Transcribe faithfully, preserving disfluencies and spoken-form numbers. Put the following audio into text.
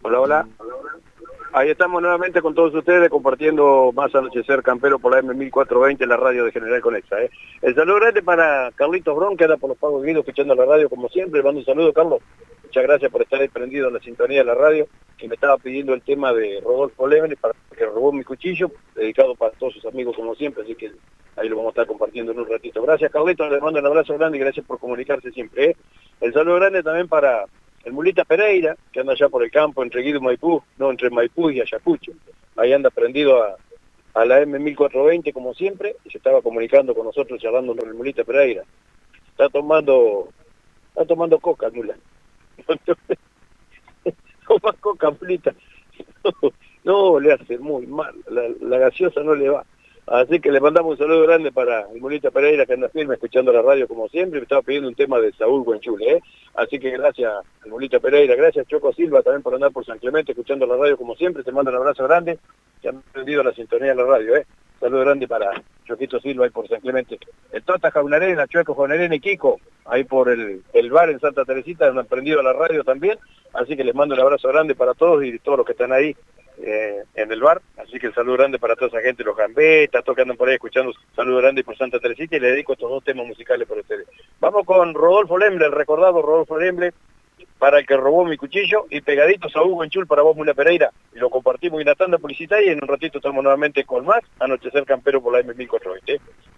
Hola, hola. Ahí estamos nuevamente con todos ustedes compartiendo más Anochecer Campero por la M mil cuatrocientos veinte, la radio de General Conexa. ¿eh? El saludo grande para Carlitos Bron, que anda por los Pagos Guidos escuchando la radio como siempre. Le mando un saludo, Carlos. Muchas gracias por estar ahí prendido en la sintonía de la radio. Y me estaba pidiendo el tema de Rodolfo Lembre, para que robó mi cuchillo, dedicado para todos sus amigos como siempre, así que ahí lo vamos a estar compartiendo en un ratito. Gracias, Carlitos, le mando un abrazo grande y gracias por comunicarse siempre. ¿eh? El saludo grande también para el Mulita Pereira, que anda allá por el campo, entre Guido y Maipú, no, entre Maipú y Ayacucho. Ahí anda prendido a, a la M mil cuatrocientos veinte, como siempre, y se estaba comunicando con nosotros, charlando con el Mulita Pereira. Está tomando, está tomando coca, Mula. Toma coca, Mulita. No, no, le hace muy mal, la, la gaseosa no le va. Así que le mandamos un saludo grande para el Mulita Pereira, que anda firme escuchando la radio como siempre. Me estaba pidiendo un tema de Saúl Guenchule, ¿eh? Así que gracias al Mulita Pereira, gracias Choco Silva también por andar por San Clemente escuchando la radio como siempre. Te mando un abrazo grande, que han prendido la sintonía de la radio, ¿eh? Saludo grande para Choquito Silva ahí por San Clemente. El Tota Jaunarena, Chueco Jaunarena y Kiko, ahí por el, el bar en Santa Teresita, han prendido la radio también. Así que les mando un abrazo grande para todos y todos los que están ahí eh, en el bar. Así que el saludo grande para toda esa gente, los gambetas, todos que andan por ahí escuchando. Saludo grande por Santa Teresita y le dedico estos dos temas musicales por ustedes. Vamos con Rodolfo Lembre, el recordado Rodolfo Lembre, para el que robó mi cuchillo, y pegaditos a Hugo Enchul para vos, Mula Pereira. Y lo compartimos en la tanda publicitaria y en un ratito estamos nuevamente con más Anochecer Campero por la M mil cuatrocientos veinte.